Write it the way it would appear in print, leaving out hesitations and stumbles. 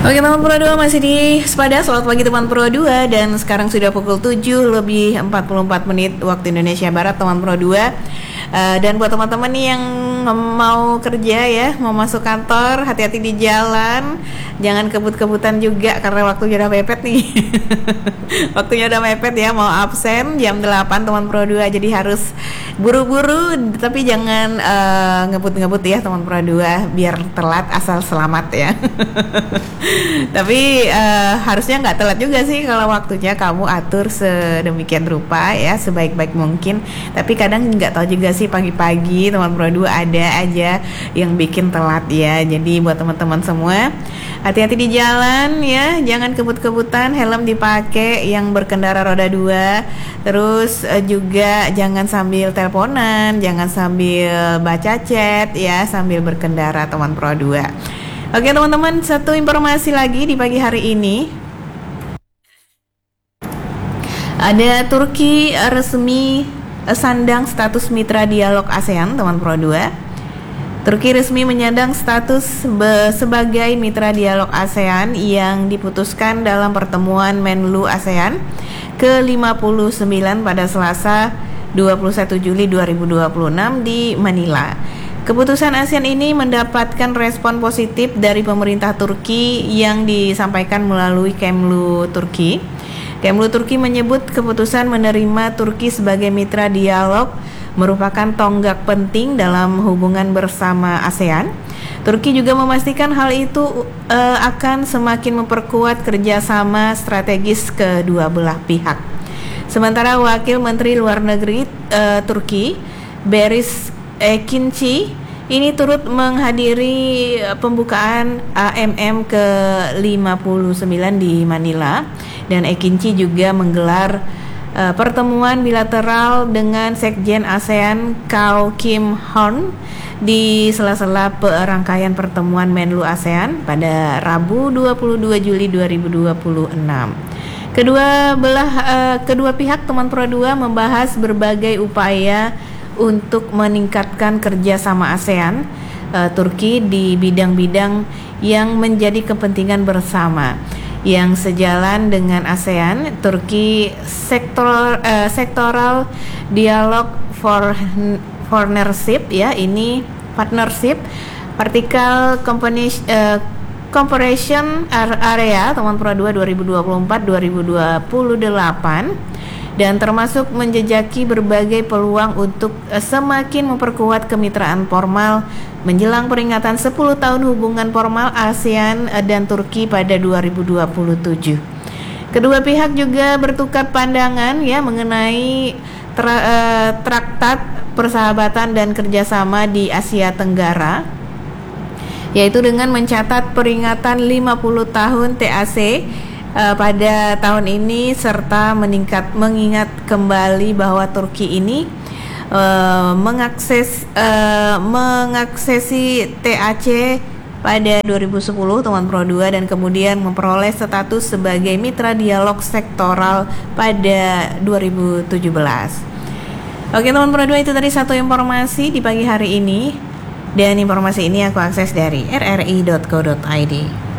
Oke teman Pro 2 masih di Sepada. Selamat pagi teman Pro 2. Dan sekarang sudah pukul 7:44 waktu Indonesia Barat teman Pro 2. Dan buat teman-teman nih yang mau kerja ya, mau masuk kantor, hati-hati di jalan. Jangan kebut-kebutan juga karena waktunya udah mepet nih. Waktunya udah mepet ya, mau absen jam 8 teman Pro 2. Jadi harus buru-buru, tapi jangan ngebut-ngebut ya teman Pro 2, biar telat asal selamat ya. Tapi harusnya nggak telat juga sih kalau waktunya kamu atur sedemikian rupa ya, sebaik-baik mungkin. Tapi kadang nggak tahu juga sih, pagi-pagi teman Pro 2 ada aja yang bikin telat ya. Jadi buat teman-teman semua, hati-hati di jalan ya, jangan kebut-kebutan, helm dipakai yang berkendara roda 2. Terus juga jangan sambil teleponan, jangan sambil baca chat ya sambil berkendara teman Pro 2. Oke teman-teman, satu informasi lagi di pagi hari ini. Ada Turki resmi sandang status mitra dialog ASEAN teman Pro 2. Turki resmi menyandang status sebagai mitra dialog ASEAN yang diputuskan dalam pertemuan Menlu ASEAN ke-59 pada Selasa 21 Juli 2026 di Manila. Keputusan ASEAN ini mendapatkan respon positif dari pemerintah Turki yang disampaikan melalui Kemlu Turki. Kemlu Turki menyebut keputusan menerima Turki sebagai mitra dialog merupakan tonggak penting dalam hubungan bersama ASEAN. Turki juga memastikan hal itu akan semakin memperkuat kerjasama strategis kedua belah pihak. Sementara Wakil Menteri Luar Negeri Turki, Beris Ekinci, ini turut menghadiri pembukaan AMM ke-59 di Manila, dan Ekinci juga menggelar pertemuan bilateral dengan Sekjen ASEAN Kao Kim Horn di sela-sela rangkaian pertemuan Menlu ASEAN pada Rabu 22 Juli 2026. Kedua pihak teman Pro 2 membahas berbagai upaya untuk meningkatkan kerjasama ASEAN Turki di bidang-bidang yang menjadi kepentingan bersama. Yang sejalan dengan ASEAN, Turki sektoral dialog for partnership ya, ini partnership vertical cooperation area teman Pro 2 2024-2028, dan termasuk menjejaki berbagai peluang untuk semakin memperkuat kemitraan formal menjelang peringatan 10 tahun hubungan formal ASEAN dan Turki pada 2027. Kedua pihak juga bertukar pandangan ya mengenai traktat persahabatan dan kerjasama di Asia Tenggara, yaitu dengan mencatat peringatan 50 tahun TAC pada tahun ini, serta mengingat kembali bahwa Turki ini mengaksesi TAC pada 2010 teman Pro 2, dan kemudian memperoleh status sebagai mitra dialog sektoral pada 2017. Oke teman Pro 2, itu tadi satu informasi di pagi hari ini, dan informasi ini aku akses dari rri.co.id.